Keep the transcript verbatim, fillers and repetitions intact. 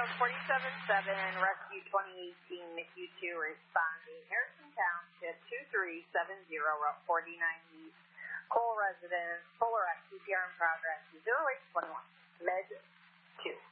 forty-seven seven, Rescue twenty eighteen, M C U two responding. Harrison Township two three seven zero, Route forty-nine East. Cole residence, Polar X, C P R in progress, zero eight twenty-one, Med two.